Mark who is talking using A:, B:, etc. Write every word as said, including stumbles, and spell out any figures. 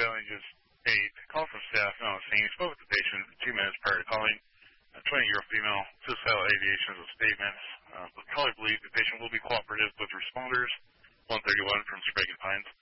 A: failing just a call from staff on the scene. Spoke with the patient two minutes prior to calling. A twenty-year-old female, suicidal aviation of statements. Uh, the caller believes the patient will be cooperative with responders. one thirty-one from Sprague and Pines.